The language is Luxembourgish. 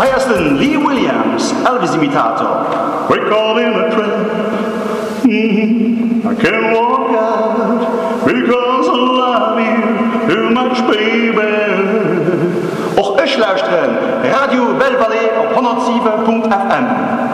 Heiersten Lee Williams, Elvis-Imitator. We're caught in a trap. I can't walk out because I love you too much, baby. Och ech lauschtren, Radio Bellevallée op 107.fm.